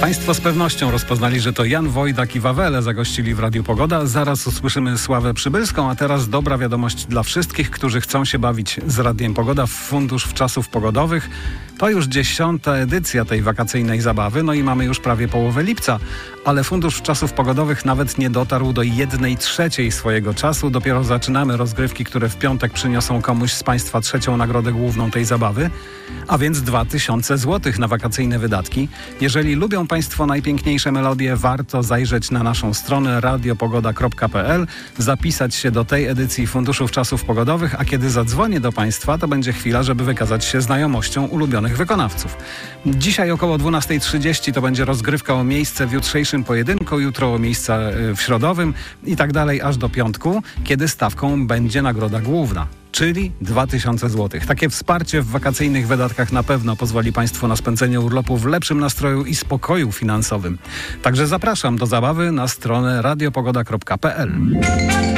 Państwo z pewnością rozpoznali, że to Jan Wojdak i Wawele zagościli w Radiu Pogoda. Zaraz usłyszymy Sławę Przybylską, a teraz dobra wiadomość dla wszystkich, którzy chcą się bawić z Radiem Pogoda w Fundusz Wczasów Pogodowych. To już 10. edycja tej wakacyjnej zabawy, no i mamy już prawie połowę lipca, ale Fundusz Wczasów Pogodowych nawet nie dotarł do 1/3 swojego czasu. Dopiero zaczynamy rozgrywki, które w piątek przyniosą komuś z Państwa trzecią nagrodę główną tej zabawy, a więc 2000 zł na wakacyjne wydatki. Jeżeli lubią Państwo najpiękniejsze melodie, warto zajrzeć na naszą stronę radiopogoda.pl, zapisać się do tej edycji Funduszu Wczasów Pogodowych, a kiedy zadzwonię do Państwa, to będzie chwila, żeby wykazać się znajomością ulubionych wykonawców. Dzisiaj około 12:30 to będzie rozgrywka o miejsce w jutrzejszym pojedynku, jutro o miejsca w środowym i tak dalej aż do piątku, kiedy stawką będzie nagroda główna, czyli 2000 zł. Takie wsparcie w wakacyjnych wydatkach na pewno pozwoli Państwu na spędzenie urlopu w lepszym nastroju i spokoju finansowym. Także zapraszam do zabawy na stronę radiopogoda.pl.